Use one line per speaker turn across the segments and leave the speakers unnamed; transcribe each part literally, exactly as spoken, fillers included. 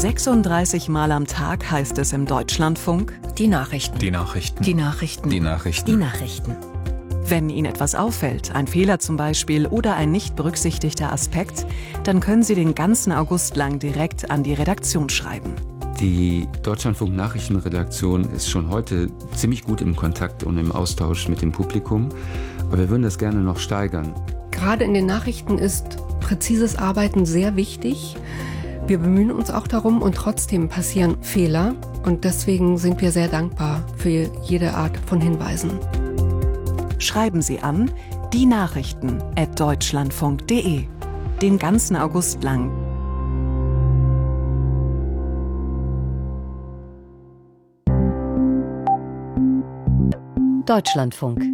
sechsunddreißig Mal am Tag heißt es im Deutschlandfunk:
Die Nachrichten.
Die Nachrichten.
Die Nachrichten.
Die Nachrichten.
Die Nachrichten.
Wenn Ihnen etwas auffällt, ein Fehler zum Beispiel oder ein nicht berücksichtigter Aspekt, dann können Sie den ganzen August lang direkt an die Redaktion schreiben.
Die Deutschlandfunk-Nachrichtenredaktion ist schon heute ziemlich gut im Kontakt und im Austausch mit dem Publikum, aber wir würden das gerne noch steigern.
Gerade in den Nachrichten ist präzises Arbeiten sehr wichtig. Wir bemühen uns auch darum und trotzdem passieren Fehler. Und deswegen sind wir sehr dankbar für jede Art von Hinweisen.
Schreiben Sie an die Nachrichten at deutschlandfunk punkt de. Den ganzen August lang.
Deutschlandfunk.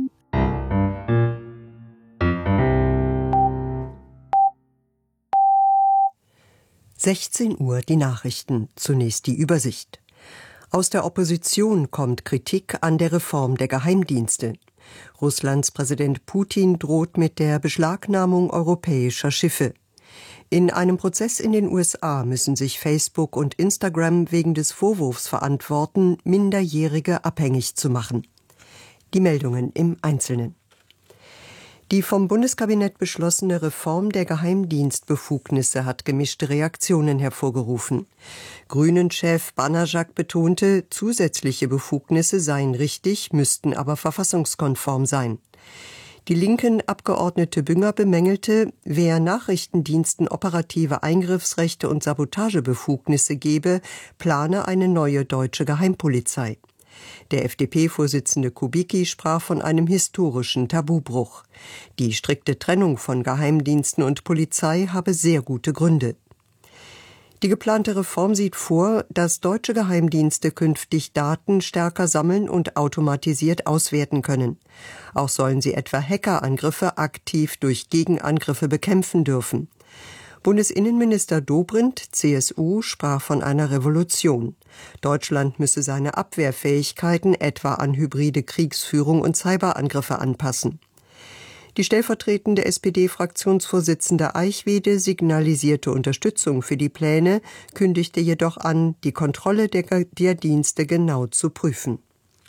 sechzehn Uhr die Nachrichten. Zunächst die Übersicht. Aus der Opposition kommt Kritik an der Reform der Geheimdienste. Russlands Präsident Putin droht mit der Beschlagnahmung europäischer Schiffe. In einem Prozess in den U S A müssen sich Facebook und Instagram wegen des Vorwurfs verantworten, Minderjährige abhängig zu machen. Die Meldungen im Einzelnen. Die vom Bundeskabinett beschlossene Reform der Geheimdienstbefugnisse hat gemischte Reaktionen hervorgerufen. Grünen-Chef Banajak betonte, zusätzliche Befugnisse seien richtig, müssten aber verfassungskonform sein. Die linken Abgeordnete Bünger bemängelte, wer Nachrichtendiensten operative Eingriffsrechte und Sabotagebefugnisse gebe, plane eine neue deutsche Geheimpolizei. Der F D P-Vorsitzende Kubicki sprach von einem historischen Tabubruch. Die strikte Trennung von Geheimdiensten und Polizei habe sehr gute Gründe. Die geplante Reform sieht vor, dass deutsche Geheimdienste künftig Daten stärker sammeln und automatisiert auswerten können. Auch sollen sie etwa Hackerangriffe aktiv durch Gegenangriffe bekämpfen dürfen. Bundesinnenminister Dobrindt, C S U, sprach von einer Revolution. Deutschland müsse seine Abwehrfähigkeiten etwa an hybride Kriegsführung und Cyberangriffe anpassen. Die stellvertretende S P D-Fraktionsvorsitzende Eichwede signalisierte Unterstützung für die Pläne, kündigte jedoch an, die Kontrolle der, der Dienste genau zu prüfen.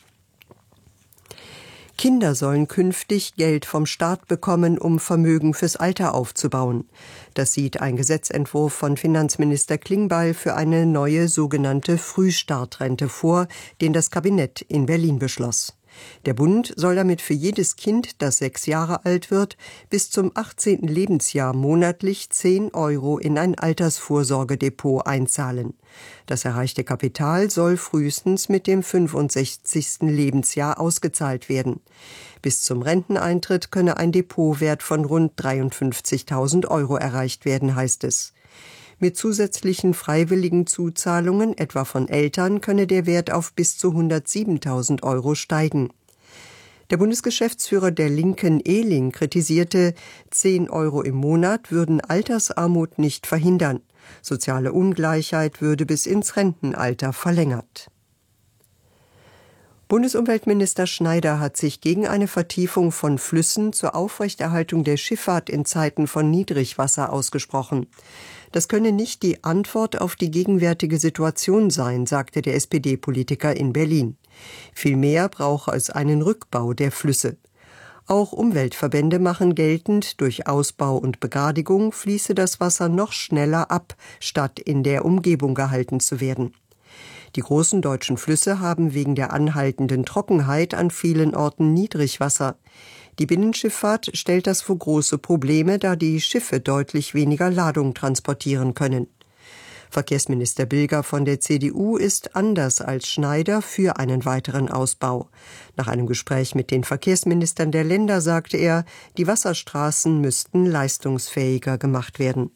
Kinder sollen künftig Geld vom Staat bekommen, um Vermögen fürs Alter aufzubauen. Das sieht ein Gesetzentwurf von Finanzminister Klingbeil für eine neue sogenannte Frühstartrente vor, den das Kabinett in Berlin beschloss. Der Bund soll damit für jedes Kind, das sechs Jahre alt wird, bis zum achtzehnten Lebensjahr monatlich zehn Euro in ein Altersvorsorgedepot einzahlen. Das erreichte Kapital soll frühestens mit dem fünfundsechzigsten Lebensjahr ausgezahlt werden. Bis zum Renteneintritt könne ein Depotwert von rund dreiundfünfzigtausend Euro erreicht werden, heißt es. Mit zusätzlichen freiwilligen Zuzahlungen, etwa von Eltern, könne der Wert auf bis zu hundertsiebentausend Euro steigen. Der Bundesgeschäftsführer der Linken Ehling kritisierte, zehn Euro im Monat würden Altersarmut nicht verhindern. Soziale Ungleichheit würde bis ins Rentenalter verlängert. Bundesumweltminister Schneider hat sich gegen eine Vertiefung von Flüssen zur Aufrechterhaltung der Schifffahrt in Zeiten von Niedrigwasser ausgesprochen. Das könne nicht die Antwort auf die gegenwärtige Situation sein, sagte der S P D-Politiker in Berlin. Vielmehr brauche es einen Rückbau der Flüsse. Auch Umweltverbände machen geltend, durch Ausbau und Begradigung fließe das Wasser noch schneller ab, statt in der Umgebung gehalten zu werden. Die großen deutschen Flüsse haben wegen der anhaltenden Trockenheit an vielen Orten Niedrigwasser. Die Binnenschifffahrt stellt das vor große Probleme, da die Schiffe deutlich weniger Ladung transportieren können. Verkehrsminister Bilger von der C D U ist anders als Schneider für einen weiteren Ausbau. Nach einem Gespräch mit den Verkehrsministern der Länder sagte er, die Wasserstraßen müssten leistungsfähiger gemacht werden.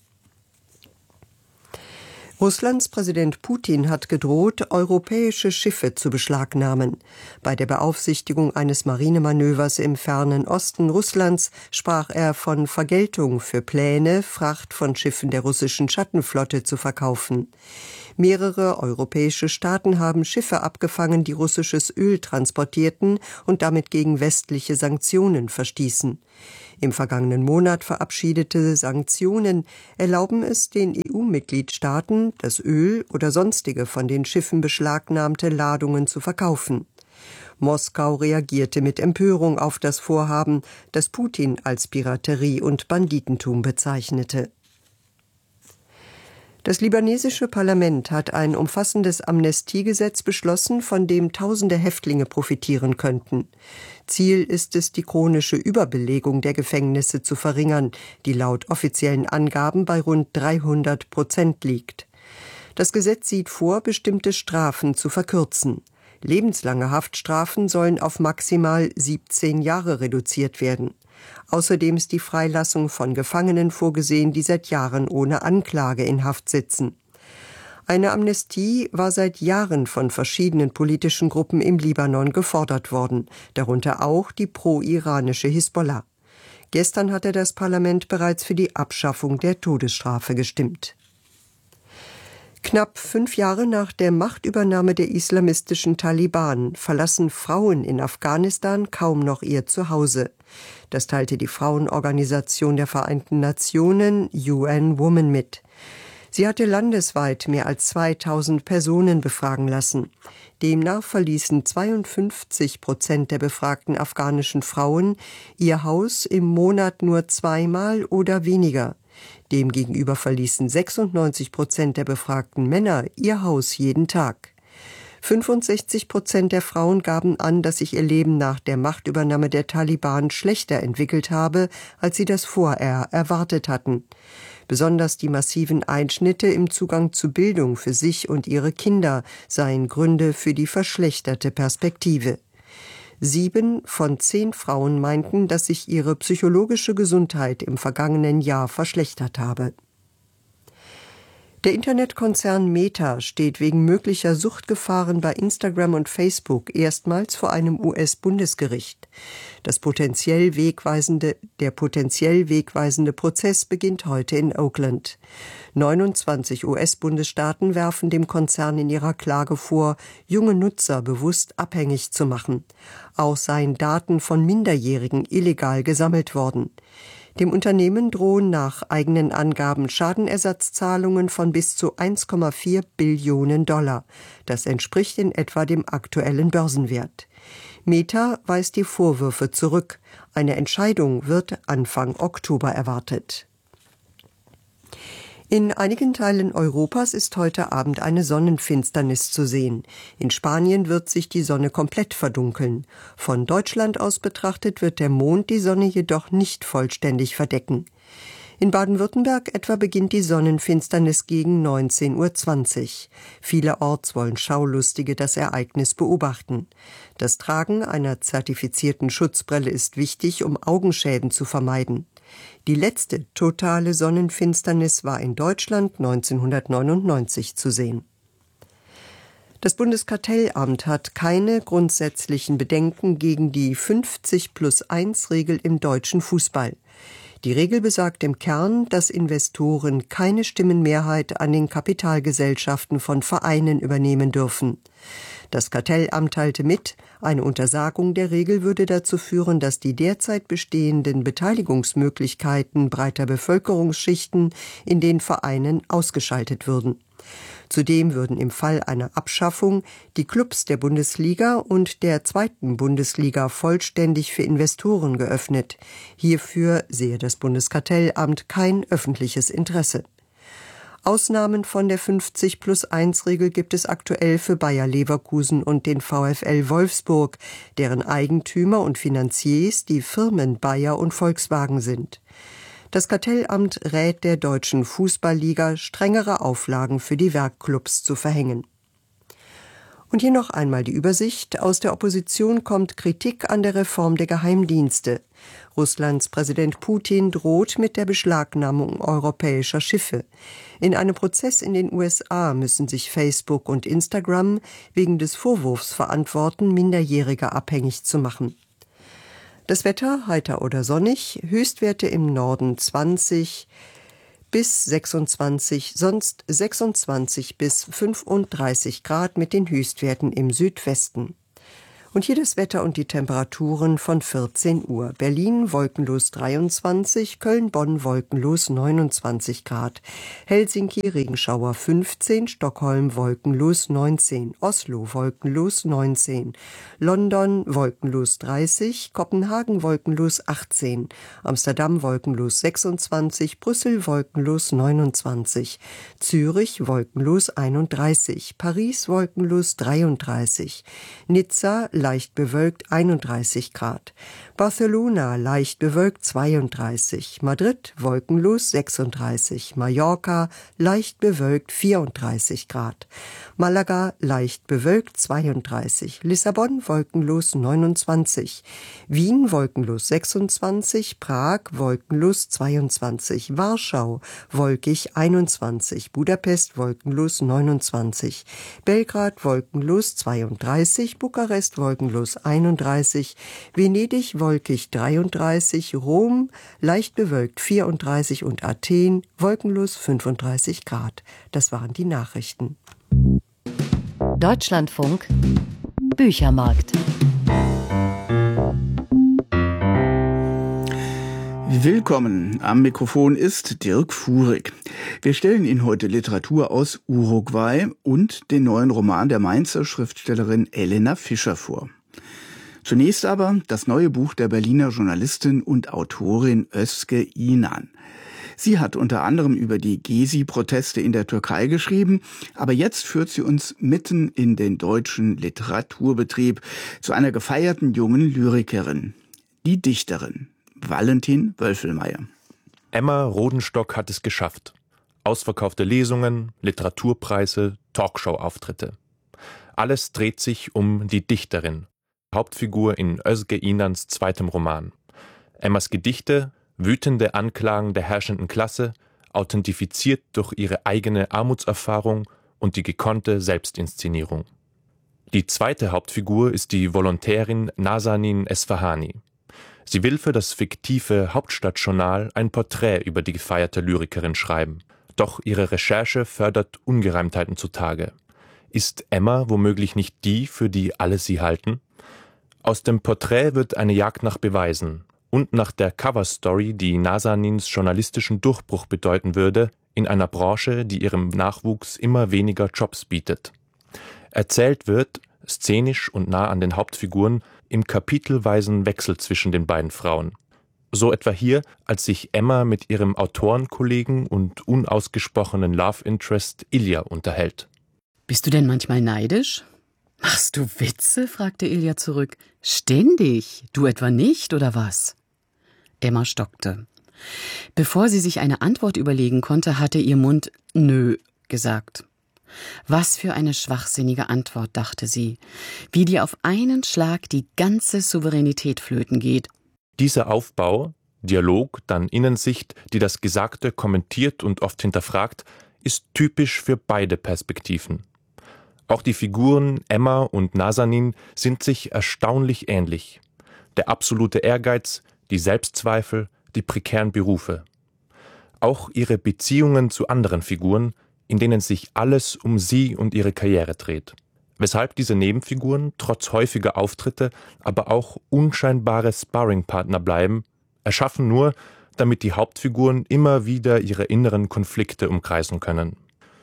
Russlands Präsident Putin hat gedroht, europäische Schiffe zu beschlagnahmen. Bei der Beaufsichtigung eines Marinemanövers im fernen Osten Russlands sprach er von Vergeltung für Pläne, Fracht von Schiffen der russischen Schattenflotte zu verkaufen. Mehrere europäische Staaten haben Schiffe abgefangen, die russisches Öl transportierten und damit gegen westliche Sanktionen verstießen. Im vergangenen Monat verabschiedete Sanktionen erlauben es den E U-Mitgliedstaaten, das Öl oder sonstige von den Schiffen beschlagnahmte Ladungen zu verkaufen. Moskau reagierte mit Empörung auf das Vorhaben, das Putin als Piraterie und Banditentum bezeichnete. Das libanesische Parlament hat ein umfassendes Amnestiegesetz beschlossen, von dem tausende Häftlinge profitieren könnten. Ziel ist es, die chronische Überbelegung der Gefängnisse zu verringern, die laut offiziellen Angaben bei rund dreihundert Prozent liegt. Das Gesetz sieht vor, bestimmte Strafen zu verkürzen. Lebenslange Haftstrafen sollen auf maximal siebzehn Jahre reduziert werden. Außerdem ist die Freilassung von Gefangenen vorgesehen, die seit Jahren ohne Anklage in Haft sitzen. Eine Amnestie war seit Jahren von verschiedenen politischen Gruppen im Libanon gefordert worden, darunter auch die pro-iranische Hisbollah. Gestern hatte das Parlament bereits für die Abschaffung der Todesstrafe gestimmt. Knapp fünf Jahre nach der Machtübernahme der islamistischen Taliban verlassen Frauen in Afghanistan kaum noch ihr Zuhause. Das teilte die Frauenorganisation der Vereinten Nationen U N Women mit. Sie hatte landesweit mehr als zweitausend Personen befragen lassen. Demnach verließen zweiundfünfzig Prozent der befragten afghanischen Frauen ihr Haus im Monat nur zweimal oder weniger. Demgegenüber verließen sechsundneunzig Prozent der befragten Männer ihr Haus jeden Tag. fünfundsechzig Prozent der Frauen gaben an, dass sich ihr Leben nach der Machtübernahme der Taliban schlechter entwickelt habe, als sie das vorher erwartet hatten. Besonders die massiven Einschnitte im Zugang zu Bildung für sich und ihre Kinder seien Gründe für die verschlechterte Perspektive. Sieben von zehn Frauen meinten, dass sich ihre psychologische Gesundheit im vergangenen Jahr verschlechtert habe. Der Internetkonzern Meta steht wegen möglicher Suchtgefahren bei Instagram und Facebook erstmals vor einem U S-Bundesgericht. Das potenziell wegweisende, der potenziell wegweisende Prozess beginnt heute in Oakland. neunundzwanzig U S-Bundesstaaten werfen dem Konzern in ihrer Klage vor, junge Nutzer bewusst abhängig zu machen. Auch seien Daten von Minderjährigen illegal gesammelt worden. Dem Unternehmen drohen nach eigenen Angaben Schadenersatzzahlungen von bis zu eins Komma vier Billionen Dollar. Das entspricht in etwa dem aktuellen Börsenwert. Meta weist die Vorwürfe zurück. Eine Entscheidung wird Anfang Oktober erwartet. In einigen Teilen Europas ist heute Abend eine Sonnenfinsternis zu sehen. In Spanien wird sich die Sonne komplett verdunkeln. Von Deutschland aus betrachtet wird der Mond die Sonne jedoch nicht vollständig verdecken. In Baden-Württemberg etwa beginnt die Sonnenfinsternis gegen neunzehn Uhr zwanzig. Vielerorts wollen Schaulustige das Ereignis beobachten. Das Tragen einer zertifizierten Schutzbrille ist wichtig, um Augenschäden zu vermeiden. Die letzte totale Sonnenfinsternis war in Deutschland neunzehnhundertneunundneunzig zu sehen. Das Bundeskartellamt hat keine grundsätzlichen Bedenken gegen die fünfzig plus eins Regel im deutschen Fußball. Die Regel besagt im Kern, dass Investoren keine Stimmenmehrheit an den Kapitalgesellschaften von Vereinen übernehmen dürfen. Das Kartellamt teilte mit, eine Untersagung der Regel würde dazu führen, dass die derzeit bestehenden Beteiligungsmöglichkeiten breiter Bevölkerungsschichten in den Vereinen ausgeschaltet würden. Zudem würden im Fall einer Abschaffung die Clubs der Bundesliga und der zweiten Bundesliga vollständig für Investoren geöffnet. Hierfür sehe das Bundeskartellamt kein öffentliches Interesse. Ausnahmen von der fünfzig plus eins Regel gibt es aktuell für Bayer Leverkusen und den VfL Wolfsburg, deren Eigentümer und Finanziers die Firmen Bayer und Volkswagen sind. Das Kartellamt rät der Deutschen Fußballliga, strengere Auflagen für die Werkclubs zu verhängen. Und hier noch einmal die Übersicht. Aus der Opposition kommt Kritik an der Reform der Geheimdienste. Russlands Präsident Putin droht mit der Beschlagnahmung europäischer Schiffe. In einem Prozess in den U S A müssen sich Facebook und Instagram wegen des Vorwurfs verantworten, Minderjährige abhängig zu machen. Das Wetter heiter oder sonnig, Höchstwerte im Norden zwanzig bis sechsundzwanzig, sonst sechsundzwanzig bis fünfunddreißig Grad mit den Höchstwerten im Südwesten. Und hier das Wetter und die Temperaturen von vierzehn Uhr. Berlin wolkenlos dreiundzwanzig, Köln-Bonn wolkenlos neunundzwanzig Grad, Helsinki Regenschauer fünfzehn, Stockholm wolkenlos neunzehn, Oslo wolkenlos neunzehn, London wolkenlos dreißig, Kopenhagen wolkenlos achtzehn, Amsterdam wolkenlos sechsundzwanzig, Brüssel wolkenlos neunundzwanzig, Zürich wolkenlos einunddreißig, Paris wolkenlos dreiunddreißig, Nizza leicht bewölkt einunddreißig Grad, Barcelona leicht bewölkt zweiunddreißig, Madrid wolkenlos sechsunddreißig, Mallorca leicht bewölkt vierunddreißig Grad, Malaga leicht bewölkt zweiunddreißig, Lissabon wolkenlos neunundzwanzig, Wien wolkenlos sechsundzwanzig, Prag wolkenlos zweiundzwanzig, Warschau wolkig einundzwanzig, Budapest wolkenlos neunundzwanzig, Belgrad wolkenlos zweiunddreißig, Bukarest wolkenlos einunddreißig, Venedig wolkig dreiunddreißig, Rom leicht bewölkt vierunddreißig und Athen wolkenlos fünfunddreißig Grad. Das waren die Nachrichten.
Deutschlandfunk Büchermarkt.
Willkommen, am Mikrofon ist Dirk Fuhrig. Wir stellen Ihnen heute Literatur aus Uruguay und den neuen Roman der Mainzer Schriftstellerin Elena Fischer vor. Zunächst aber das neue Buch der Berliner Journalistin und Autorin Özge İnan. Sie hat unter anderem über die Gezi-Proteste in der Türkei geschrieben, aber jetzt führt sie uns mitten in den deutschen Literaturbetrieb zu einer gefeierten jungen Lyrikerin, die Dichterin Valentin Wölfelmeier.
Emma Rodenstock hat es geschafft. Ausverkaufte Lesungen, Literaturpreise, Talkshow-Auftritte. Alles dreht sich um die Dichterin, Hauptfigur in Özge İnans zweitem Roman. Emmas Gedichte, wütende Anklagen der herrschenden Klasse, authentifiziert durch ihre eigene Armutserfahrung und die gekonnte Selbstinszenierung. Die zweite Hauptfigur ist die Volontärin Nazanin Esfahani. Sie will für das fiktive Hauptstadtjournal ein Porträt über die gefeierte Lyrikerin schreiben. Doch ihre Recherche fördert Ungereimtheiten zutage. Ist Emma womöglich nicht die, für die alle sie halten? Aus dem Porträt wird eine Jagd nach Beweisen und nach der Coverstory, die Nazanins journalistischen Durchbruch bedeuten würde, in einer Branche, die ihrem Nachwuchs immer weniger Jobs bietet. Erzählt wird, szenisch und nah an den Hauptfiguren, im kapitelweisen Wechsel zwischen den beiden Frauen. So etwa hier, als sich Emma mit ihrem Autorenkollegen und unausgesprochenen Love Interest Ilja unterhält.
»Bist du denn manchmal neidisch?« »Machst du Witze?« fragte Ilja zurück. »Ständig? Du etwa nicht, oder was?« Emma stockte. Bevor sie sich eine Antwort überlegen konnte, hatte ihr Mund »Nö« gesagt. Was für eine schwachsinnige Antwort, dachte sie, wie dir auf einen Schlag die ganze Souveränität flöten geht.
Dieser Aufbau, Dialog, dann Innensicht, die das Gesagte kommentiert und oft hinterfragt, ist typisch für beide Perspektiven. Auch die Figuren Emma und Nazanin sind sich erstaunlich ähnlich. Der absolute Ehrgeiz, die Selbstzweifel, die prekären Berufe. Auch ihre Beziehungen zu anderen Figuren, in denen sich alles um sie und ihre Karriere dreht. Weshalb diese Nebenfiguren trotz häufiger Auftritte aber auch unscheinbare Sparringpartner bleiben, erschaffen nur, damit die Hauptfiguren immer wieder ihre inneren Konflikte umkreisen können.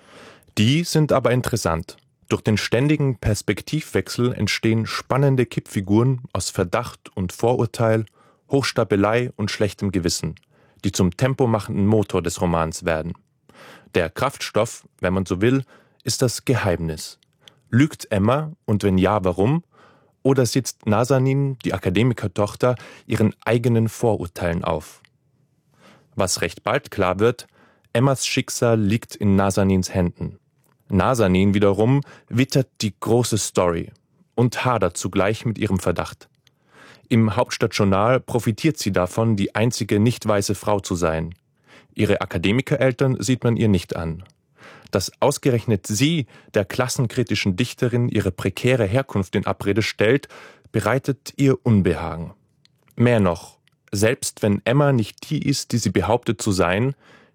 Die sind aber interessant. Durch den ständigen Perspektivwechsel entstehen spannende Kippfiguren aus Verdacht und Vorurteil, Hochstapelei und schlechtem Gewissen, die zum tempomachenden Motor des Romans werden. Der Kraftstoff, wenn man so will, ist das Geheimnis. Lügt Emma, und wenn ja, warum? Oder sitzt Nazanin, die Akademikertochter, ihren eigenen Vorurteilen auf? Was recht bald klar wird, Emmas Schicksal liegt in Nazanins Händen. Nazanin wiederum wittert die große Story und hadert zugleich mit ihrem Verdacht. Im Hauptstadtjournal profitiert sie davon, die einzige nicht weiße Frau zu sein. Ihre Akademikereltern sieht man ihr nicht an. Dass ausgerechnet sie, der klassenkritischen Dichterin, ihre prekäre Herkunft in Abrede stellt, bereitet ihr Unbehagen. Mehr noch, selbst wenn Emma nicht die ist, die sie behauptet zu sein,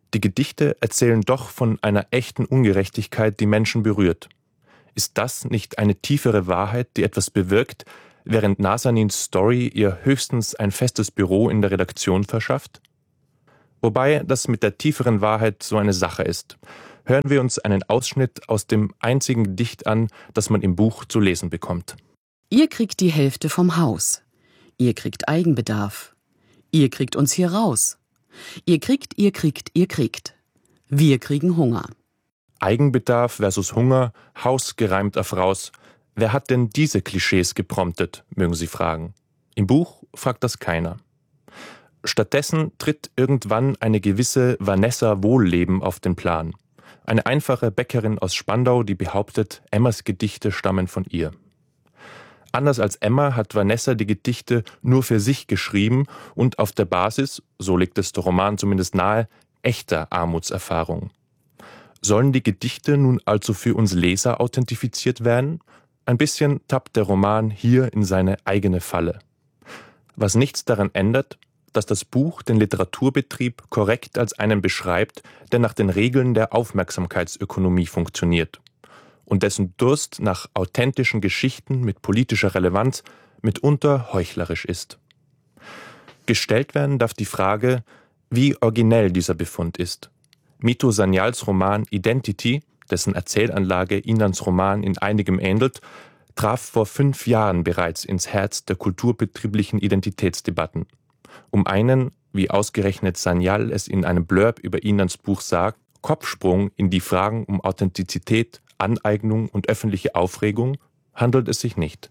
Die Gedichte erzählen doch von einer echten Ungerechtigkeit, die Menschen berührt. Ist das nicht eine tiefere Wahrheit, die etwas bewirkt, während Nasanins Story ihr höchstens ein festes Büro in der Redaktion verschafft? Wobei das mit der tieferen Wahrheit so eine Sache ist. Hören wir uns einen Ausschnitt aus dem einzigen Gedicht an, das man im Buch zu lesen bekommt.
Ihr kriegt die Hälfte vom Haus. Ihr kriegt Eigenbedarf. Ihr kriegt uns hier raus. Ihr kriegt, ihr kriegt, ihr kriegt. Wir kriegen Hunger.
Eigenbedarf versus Hunger, Haus gereimt auf raus. Wer hat denn diese Klischees gepromptet, mögen Sie fragen. Im Buch fragt das keiner. Stattdessen tritt irgendwann eine gewisse Vanessa Wohlleben auf den Plan. Eine einfache Bäckerin aus Spandau, die behauptet, Emmas Gedichte stammen von ihr. Anders als Emma hat Vanessa die Gedichte nur für sich geschrieben und auf der Basis, so legt es der Roman zumindest nahe, echter Armutserfahrung. Sollen die Gedichte nun also für uns Leser authentifiziert werden? Ein bisschen tappt der Roman hier in seine eigene Falle. Was nichts daran ändert, dass das Buch den Literaturbetrieb korrekt als einen beschreibt, der nach den Regeln der Aufmerksamkeitsökonomie funktioniert und dessen Durst nach authentischen Geschichten mit politischer Relevanz mitunter heuchlerisch ist. Gestellt werden darf die Frage, wie originell dieser Befund ist. Mito Sanyals Roman Identity, dessen Erzählanlage Inans Roman in einigem ähnelt, traf vor fünf Jahren bereits ins Herz der kulturbetrieblichen Identitätsdebatten. Um einen, wie ausgerechnet Sanyal es in einem Blurb über Inans Buch sagt, Kopfsprung in die Fragen um Authentizität, Aneignung und öffentliche Aufregung handelt es sich nicht.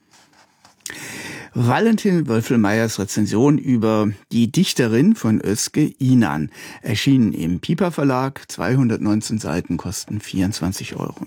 Valentin Wölfelmeyers Rezension über Die Dichterin von Özge Inan, erschienen im Piper Verlag, zweihundertneunzehn Seiten, kosten vierundzwanzig Euro.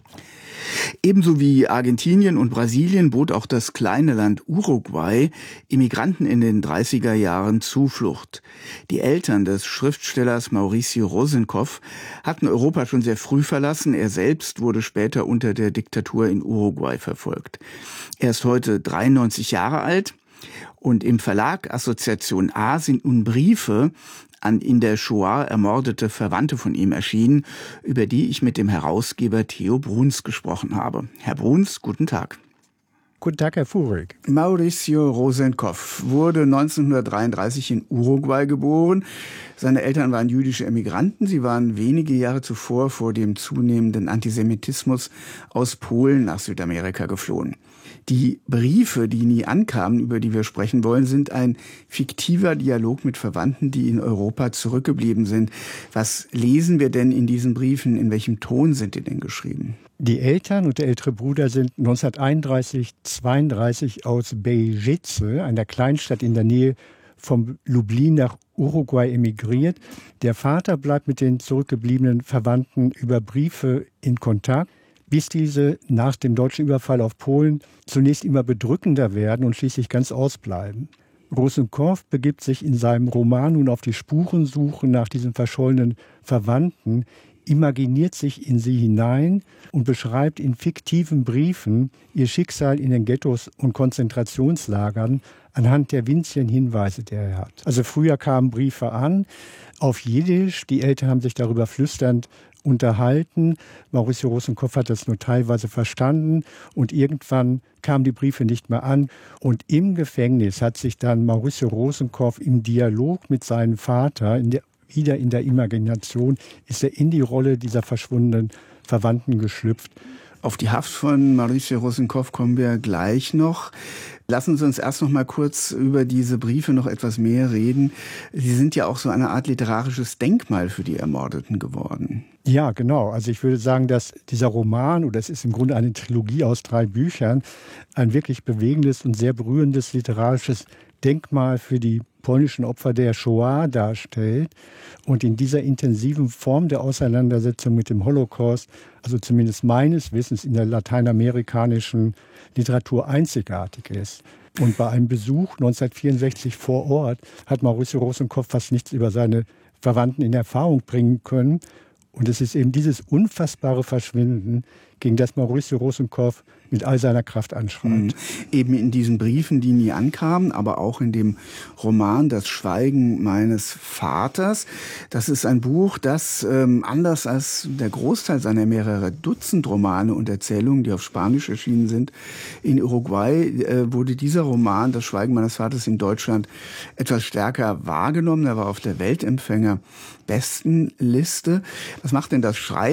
Ebenso wie Argentinien und Brasilien bot auch das kleine Land Uruguay Immigranten in den dreißiger Jahren Zuflucht. Die Eltern des Schriftstellers Mauricio Rosenkopf hatten Europa schon sehr früh verlassen. Er selbst wurde später unter der Diktatur in Uruguay verfolgt. Er ist heute dreiundneunzig Jahre alt und im Verlag Assoziation A sind nun Briefe an in der Shoah ermordete Verwandte von ihm erschienen, über die ich mit dem Herausgeber Theo Bruns gesprochen habe. Herr Bruns, guten Tag.
Guten Tag, Herr Fuhrig.
Mauricio Rosenkopf wurde neunzehnhundertdreiunddreißig in Uruguay geboren. Seine Eltern waren jüdische Emigranten. Sie waren wenige Jahre zuvor vor dem zunehmenden Antisemitismus aus Polen nach Südamerika geflohen. Die Briefe, die nie ankamen, über die wir sprechen wollen, sind ein fiktiver Dialog mit Verwandten, die in Europa zurückgeblieben sind. Was lesen wir denn in diesen Briefen? In welchem Ton sind die denn geschrieben?
Die Eltern und der ältere Bruder sind neunzehnhunderteinunddreißig zweiunddreißig aus Bejece, einer Kleinstadt in der Nähe von Lublin, nach Uruguay emigriert. Der Vater bleibt mit den zurückgebliebenen Verwandten über Briefe in Kontakt, bis diese nach dem deutschen Überfall auf Polen zunächst immer bedrückender werden und schließlich ganz ausbleiben. Rosenkopf begibt sich in seinem Roman nun auf die Spurensuche nach diesen verschollenen Verwandten, imaginiert sich in sie hinein und beschreibt in fiktiven Briefen ihr Schicksal in den Ghettos und Konzentrationslagern anhand der winzigen Hinweise, die er hat. Also früher kamen Briefe an auf Jiddisch, die Eltern haben sich darüber flüsternd unterhalten. Mauricio Rosenkopf hat das nur teilweise verstanden und irgendwann kamen die Briefe nicht mehr an. Und im Gefängnis hat sich dann Mauricio Rosenkopf im Dialog mit seinem Vater, in der, wieder in der Imagination, ist er in die Rolle dieser verschwundenen Verwandten geschlüpft.
Auf die Haft von Mauricio Rosenkopf kommen wir gleich noch. Lassen Sie uns erst noch mal kurz über diese Briefe noch etwas mehr reden. Sie sind ja auch so eine Art literarisches Denkmal für die Ermordeten geworden.
Ja, genau. Also ich würde sagen, dass dieser Roman, oder es ist im Grunde eine Trilogie aus drei Büchern, ein wirklich bewegendes und sehr berührendes literarisches Denkmal für die polnischen Opfer der Shoah darstellt und in dieser intensiven Form der Auseinandersetzung mit dem Holocaust, also zumindest meines Wissens in der lateinamerikanischen Literatur einzigartig ist. Und bei einem Besuch neunzehnhundertvierundsechzig vor Ort hat Mauricio Rosenkopf fast nichts über seine Verwandten in Erfahrung bringen können. Und es ist eben dieses unfassbare Verschwinden gegen das Mauricio Rosenkopf mit all seiner Kraft anschreibt.
Mhm. Eben in diesen Briefen, die nie ankamen, aber auch in dem Roman Das Schweigen meines Vaters. Das ist ein Buch, das ähm, anders als der Großteil seiner mehrere Dutzend Romane und Erzählungen, die auf Spanisch erschienen sind, in Uruguay äh, wurde dieser Roman Das Schweigen meines Vaters in Deutschland etwas stärker wahrgenommen. Er war auf der Weltempfänger-Bestenliste. Was macht denn das Schreiben